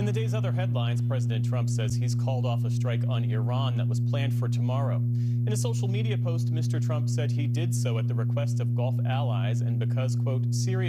In the day's other headlines, President Trump says he's called off a strike on Iran that was planned for tomorrow. In a social media post, Mr. Trump said he did so at the request of Gulf allies and because, quote, Syria